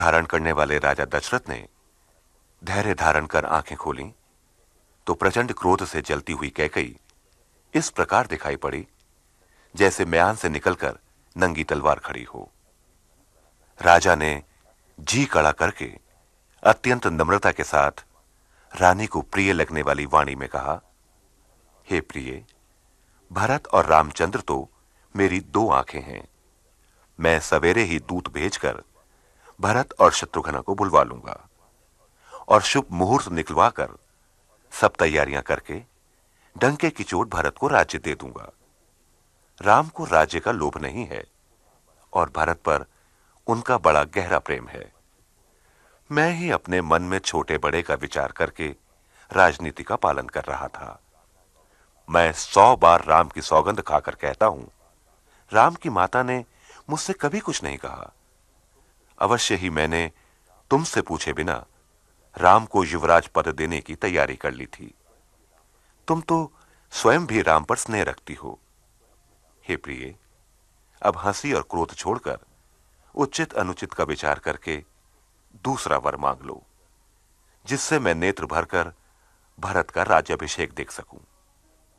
धारण करने वाले राजा दशरथ ने धैर्य धारण कर आंखें खोली तो प्रचंड क्रोध से जलती हुई कैकई इस प्रकार दिखाई पड़ी जैसे म्यान से निकलकर नंगी तलवार खड़ी हो। राजा ने जी कड़ा करके अत्यंत नम्रता के साथ रानी को प्रिय लगने वाली वाणी में कहा, हे प्रिय, भरत और रामचंद्र तो मेरी दो आंखें हैं। मैं सवेरे ही दूत भेजकर भरत और शत्रुघ्न को बुलवा लूंगा और शुभ मुहूर्त निकलवाकर सब तैयारियां करके डंके की चोट भरत को राज्य दे दूंगा। राम को राज्य का लोभ नहीं है और भरत पर उनका बड़ा गहरा प्रेम है। मैं ही अपने मन में छोटे बड़े का विचार करके राजनीति का पालन कर रहा था। मैं 100 बार राम की सौगंध खाकर कहता हूं, राम की माता ने मुझसे कभी कुछ नहीं कहा। अवश्य ही मैंने तुमसे पूछे बिना राम को युवराज पद देने की तैयारी कर ली थी। तुम तो स्वयं भी राम पर स्नेह रखती हो। हे प्रिय, अब हंसी और क्रोध छोड़कर उचित अनुचित का विचार करके दूसरा वर मांग लो, जिससे मैं नेत्र भरकर भरत का राज्याभिषेक देख सकूं।